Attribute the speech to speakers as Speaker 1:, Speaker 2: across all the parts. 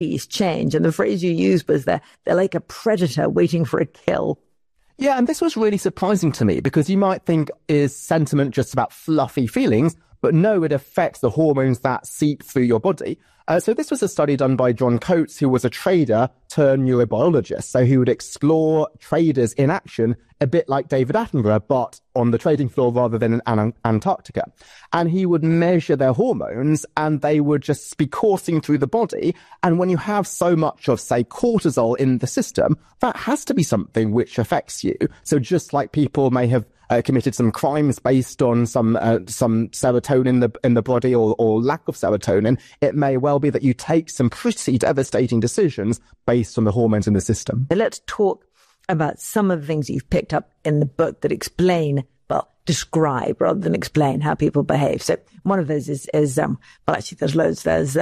Speaker 1: change. And the phrase you used was they're like a predator waiting for a kill.
Speaker 2: Yeah, and this was really surprising to me because you might think, is sentiment just about fluffy feelings? But no, it affects the hormones that seep through your body. So this was a study done by John Coates, who was a trader turned neurobiologist. So he would explore traders in action, a bit like David Attenborough, but on the trading floor rather than in Antarctica. And he would measure their hormones and they would just be coursing through the body. And when you have so much of, say, cortisol in the system, that has to be something which affects you. So just like people may have committed some crimes based on some serotonin in the body or lack of serotonin, it may well be that you take some pretty devastating decisions based on the hormones in the system.
Speaker 1: Let's talk about some of the things you've picked up in the book that describe rather than explain how people behave. So one of those is actually there's loads. There's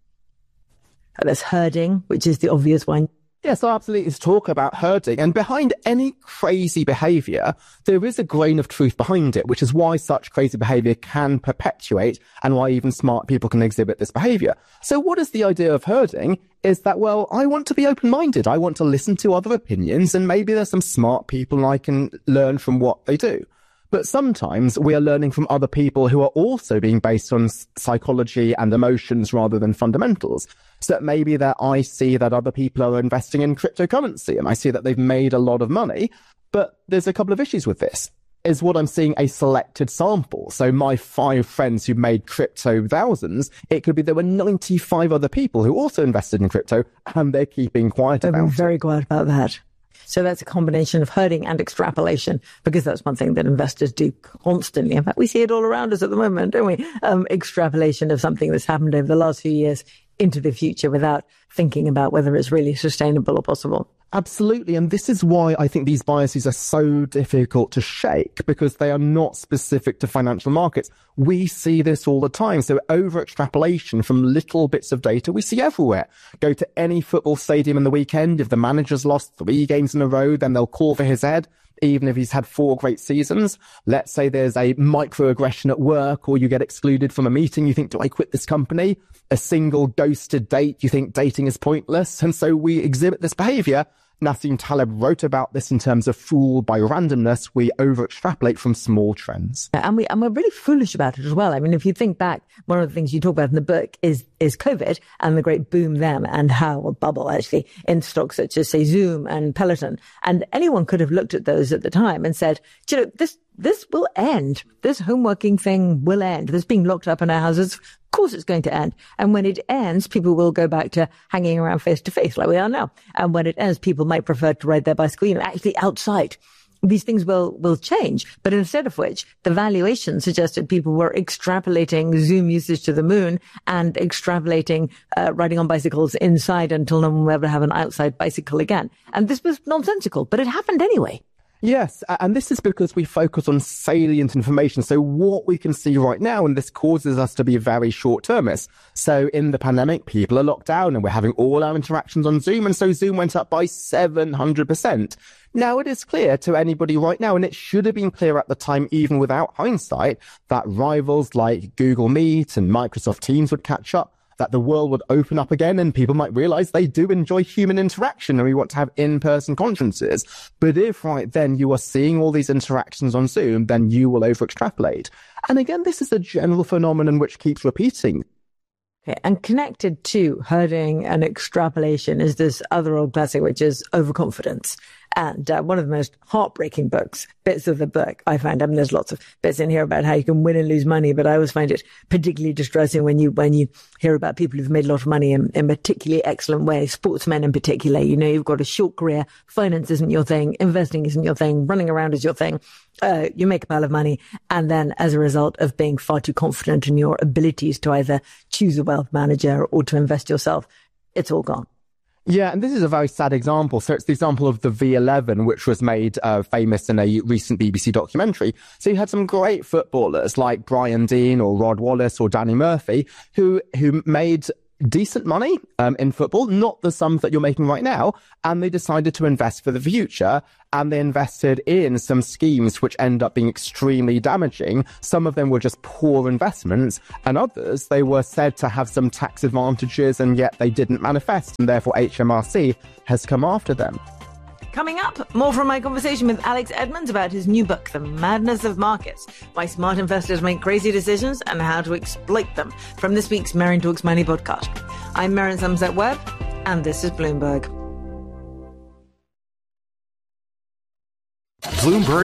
Speaker 1: herding, which is the obvious one.
Speaker 2: Yes, I absolutely talk about herding, and behind any crazy behaviour, there is a grain of truth behind it, which is why such crazy behaviour can perpetuate and why even smart people can exhibit this behaviour. So what is the idea of herding? Is that, well, I want to be open-minded. I want to listen to other opinions, and maybe there's some smart people and I can learn from what they do. But sometimes we are learning from other people who are also being based on psychology and emotions rather than fundamentals. So that maybe that I see that other people are investing in cryptocurrency and I see that they've made a lot of money. But there's a couple of issues with this. Is what I'm seeing a selected sample. So my 5 friends who made crypto thousands, it could be there were 95 other people who also invested in crypto and they're keeping quiet about it.
Speaker 1: They're very quiet about that. So that's a combination of herding and extrapolation, because that's one thing that investors do constantly. In fact, we see it all around us at the moment, don't we? Extrapolation of something that's happened over the last few years into the future without thinking about whether it's really sustainable or possible.
Speaker 2: Absolutely. And this is why I think these biases are so difficult to shake, because they are not specific to financial markets. We see this all the time. So over extrapolation from little bits of data we see everywhere. Go to any football stadium in the weekend. If the manager's lost 3 games in a row, then they'll call for his head, even if he's had 4 great seasons. Let's say there's a microaggression at work, or you get excluded from a meeting. You think, do I quit this company? A single ghosted date. You think dating is pointless. And so we exhibit this behavior. Nassim Taleb wrote about this in terms of fooled by randomness. We over-extrapolate from small trends.
Speaker 1: And we're really foolish about it as well. I mean, if you think back, one of the things you talk about in the book is COVID and the great boom then, and how, a bubble actually, in stocks such as, say, Zoom and Peloton. And anyone could have looked at those at the time and said, you know, this will end. This homeworking thing will end. This being locked up in our houses, of course it's going to end. And when it ends, people will go back to hanging around face to face like we are now. And when it ends, people might prefer to ride their bicycle, actually outside. These things will change. But instead of which, the valuation suggested people were extrapolating Zoom usage to the moon and extrapolating riding on bicycles inside until no one will ever have an outside bicycle again. And this was nonsensical, but it happened anyway.
Speaker 2: Yes, and this is because we focus on salient information. So what we can see right now, and this causes us to be very short-termist. So in the pandemic, people are locked down and we're having all our interactions on Zoom. And so Zoom went up by 700%. Now, it is clear to anybody right now, and it should have been clear at the time, even without hindsight, that rivals like Google Meet and Microsoft Teams would catch up, that the world would open up again and people might realize they do enjoy human interaction and we want to have in-person conferences. But if right then you are seeing all these interactions on Zoom, then you will over-extrapolate. And again, this is a general phenomenon which keeps repeating.
Speaker 1: Okay, and connected to herding and extrapolation is this other old classic, which is overconfidence. And one of the most heartbreaking bits of the book, I find, I mean, there's lots of bits in here about how you can win and lose money, but I always find it particularly distressing when you hear about people who've made a lot of money in particularly excellent ways, sportsmen in particular. You know, you've got a short career, finance isn't your thing, investing isn't your thing, running around is your thing. You make a pile of money, and then as a result of being far too confident in your abilities to either choose a wealth manager or to invest yourself, it's all gone.
Speaker 2: Yeah, and this is a very sad example. So it's the example of the V11, which was made famous in a recent BBC documentary. So you had some great footballers like Brian Deane or Rod Wallace or Danny Murphy who made decent money in football, not the sums that you're making right now, and they decided to invest for the future, and they invested in some schemes which end up being extremely damaging. Some of them were just poor investments, and others, they were said to have some tax advantages, and yet they didn't manifest, and therefore HMRC has come after them.
Speaker 1: Coming up, more from my conversation with Alex Edmonds about his new book, The Madness of Markets, Why Smart Investors Make Crazy Decisions and How to Exploit Them, from this week's Merrion Talks Money podcast. I'm Merrion Somerset-Webb, and this is Bloomberg.
Speaker 3: Bloomberg